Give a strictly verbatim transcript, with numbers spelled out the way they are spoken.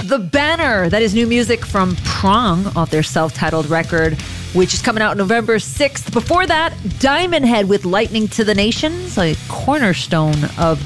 The Banner. That is new music from Prong off their self-titled record, which is coming out November sixth. Before that, Diamond Head with Lightning to the Nations, a cornerstone of